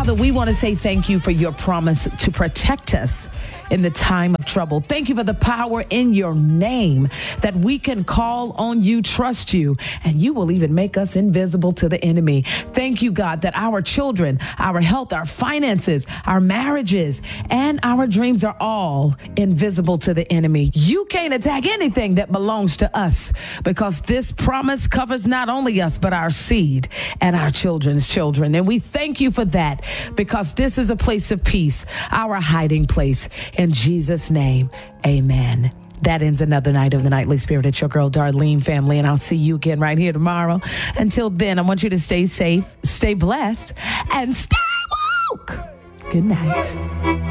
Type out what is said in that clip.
Father, we want to say thank you for your promise to protect us in the time of trouble. Thank you for the power in your name that we can call on you, trust you, and you will even make us invisible to the enemy. Thank you, God, that our children, our health, our finances, our marriages, and our dreams are all invisible to the enemy. You can't attack anything that belongs to us because this promise covers not only us, but our seed and our children's children. And we thank you for that because this is a place of peace, our hiding place. In Jesus' name, amen. That ends another night of the Nightly Spirit. It's your girl, Darlene, family, and I'll see you again right here tomorrow. Until then, I want you to stay safe, stay blessed, and stay woke. Good night.